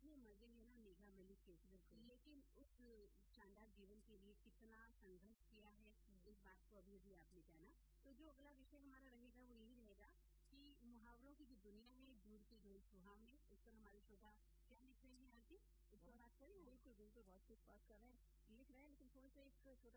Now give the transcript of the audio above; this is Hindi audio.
कितने मजे हैं ना मेघा मलिक के, लेकिन उस शानदार जीवन के लिए कितना संघर्ष किया है, इस बात को अभी अभी आपने जाना। तो जो अगला विषय हमारा रहेगा वो यही रहेगा कि मुहावरों की जो दुनिया है, दूर के जो सुहावने, उस पर हमारे श्रोता क्या लिख रहे हैं आगे, इस पर बात करें। बिल्कुल बिल्कुल, बहुत कुछ बात कर रहे हैं, लिख रहे हैं, लेकिन थोड़ा सा एक छोटा